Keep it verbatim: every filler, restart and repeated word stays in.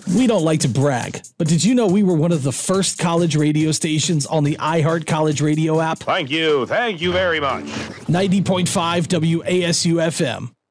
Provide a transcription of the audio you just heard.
We don't like to brag, but did you know we were one of the first college radio stations on the iHeart College Radio app? Thank you. Thank you very much. ninety point five W A S U F M.